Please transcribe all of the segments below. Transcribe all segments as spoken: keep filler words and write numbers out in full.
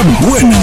buena!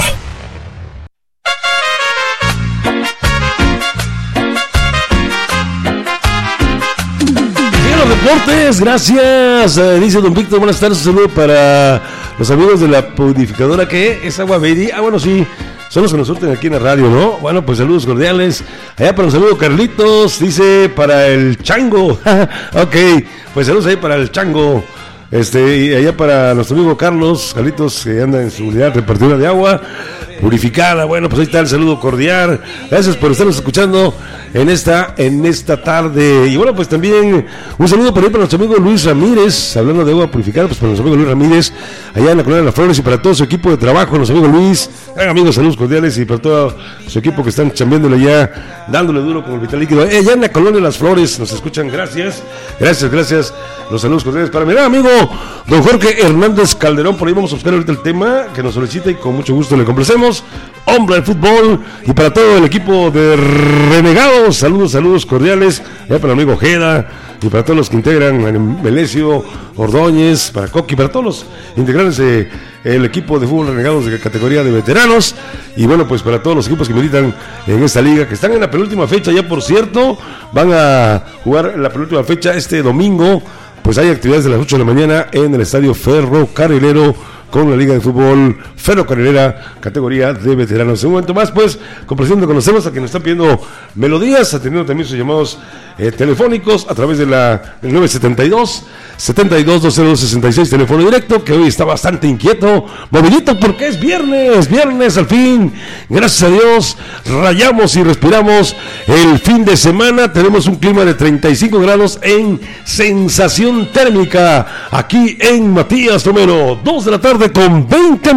Deportes, gracias, eh, dice don Víctor, buenas tardes, un saludo para los amigos de la purificadora, ¿qué? ¿Es agua Baby? Ah, bueno, sí, son los que nos surten aquí en la radio, ¿no? Bueno, pues saludos cordiales, allá para un saludo Carlitos, dice para el Chango, ok, pues saludos ahí para el Chango, este, y allá para nuestro amigo Carlos, Carlitos, que anda en su unidad repartidora de agua purificada. Bueno, pues ahí está el saludo cordial, gracias por estarnos escuchando en esta en esta tarde. Y bueno, pues también un saludo por ahí para nuestro amigo Luis Ramírez, hablando de agua purificada, pues para nuestro amigo Luis Ramírez allá en la colonia de las Flores, y para todo su equipo de trabajo, nuestro amigo Luis, eh, amigos, saludos cordiales, y para todo su equipo que están chambeándole ya, dándole duro con el vital líquido, eh, allá en la colonia de las Flores, nos escuchan, gracias, gracias, gracias, los saludos cordiales para mi gran amigo don Jorge Hernández Calderón. Por ahí vamos a buscar ahorita el tema que nos solicita y con mucho gusto le complacemos, hombre del fútbol. Y para todo el equipo de Renegados, saludos, saludos cordiales, allá para el amigo Ojeda, y para todos los que integran Melesio, Ordóñez, para Coqui, para todos los integrantes del equipo de fútbol Renegados de categoría de veteranos, y bueno, pues para todos los equipos que militan en esta liga, que están en la penúltima fecha ya, por cierto, van a jugar la penúltima fecha este domingo. Pues hay actividades de las ocho de la mañana en el estadio Ferrocarrilero con la Liga de Fútbol Ferrocarrilera, categoría de veteranos. En un momento más, pues, complaciendo, conocemos a quien nos está pidiendo melodías, atendiendo también sus llamados eh, telefónicos a través de la del nueve setenta y dos, setenta y dos, veintidós sesenta y seis, teléfono directo, que hoy está bastante inquieto, movidito, porque es viernes, viernes al fin, gracias a Dios, rayamos y respiramos el fin de semana. Tenemos un clima de treinta y cinco grados en sensación térmica, aquí en Matías Romero, dos de la tarde con veinte